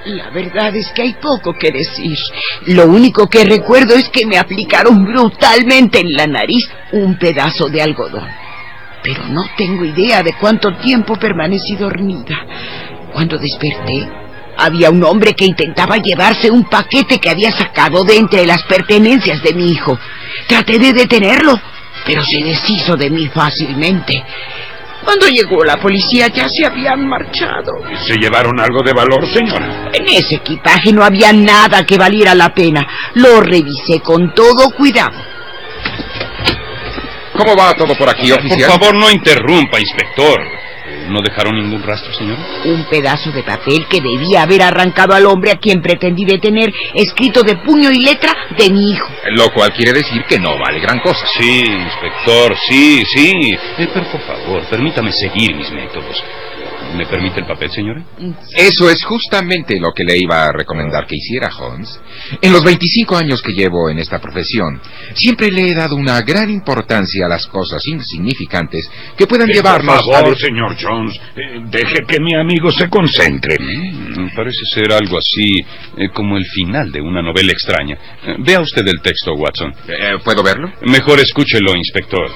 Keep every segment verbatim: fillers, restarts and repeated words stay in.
La verdad es que hay poco que decir. Lo único que recuerdo es que me aplicaron brutalmente en la nariz un pedazo de algodón. Pero no tengo idea de cuánto tiempo permanecí dormida. Cuando desperté, había un hombre que intentaba llevarse un paquete que había sacado de entre las pertenencias de mi hijo. Traté de detenerlo, pero se deshizo de mí fácilmente. Cuando llegó la policía ya se habían marchado. ¿Se llevaron algo de valor, señora? En ese equipaje no había nada que valiera la pena. Lo revisé con todo cuidado. ¿Cómo va todo por aquí, oficial? Por favor, no interrumpa, inspector. ¿No dejaron ningún rastro, señora? Un pedazo de papel que debía haber arrancado al hombre a quien pretendí detener, escrito de puño y letra de mi hijo. Lo cual quiere decir que no vale gran cosa. Sí, inspector, sí, sí. Eh, pero por favor, permítame seguir mis métodos. ¿Me permite el papel, señora? Eso es justamente lo que le iba a recomendar que hiciera, Holmes. En los veinticinco años que llevo en esta profesión, siempre le he dado una gran importancia a las cosas insignificantes que puedan eh, llevarnos por favor, a... señor Jones, eh, deje que mi amigo se concentre. Mm, parece ser algo así eh, como el final de una novela extraña. Eh, vea usted el texto, Watson. Eh, ¿Puedo verlo? Mejor escúchelo, inspector.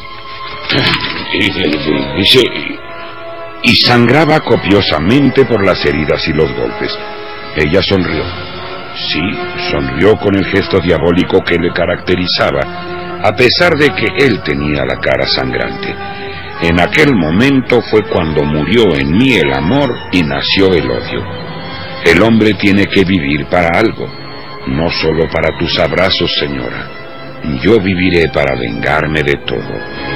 Dice... Y sangraba copiosamente por las heridas y los golpes. Ella sonrió. Sí, sonrió con el gesto diabólico que le caracterizaba, a pesar de que él tenía la cara sangrante. En aquel momento fue cuando murió en mí el amor y nació el odio. El hombre tiene que vivir para algo, no solo para tus abrazos, señora. Yo viviré para vengarme de todo.